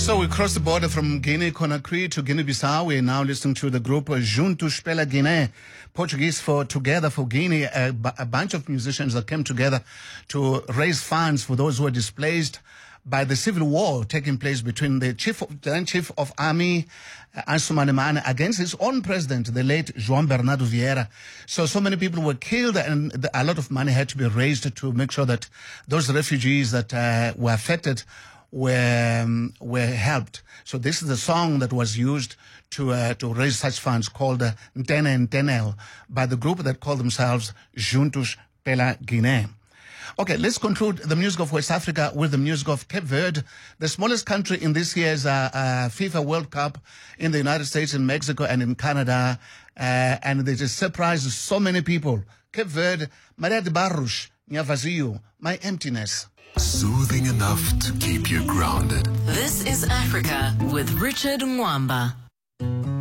So we crossed the border from Guinea-Conakry to Guinea-Bissau. We're now listening to the group Juntos pela Guiné, Portuguese for Together for Guinea, a bunch of musicians that came together to raise funds for those who are displaced by the civil war taking place between the Chief of Army, Ansoumana Mane, against his own president, the late João Bernardo Vieira. So many people were killed, and a lot of money had to be raised to make sure that those refugees that were affected were helped. So this is the song that was used to raise such funds, called Ntene Ntenel, by the group that called themselves Juntos pela Guiné. Okay, let's conclude the music of West Africa with the music of Cape Verde, the smallest country in this year's FIFA World Cup in the United States, in Mexico, and in Canada. And they just surprised so many people. Cape Verde, Maria de Barros, Minha Vazio, My Emptiness. Soothing enough to keep you grounded. This is Africa with Richard Mwamba.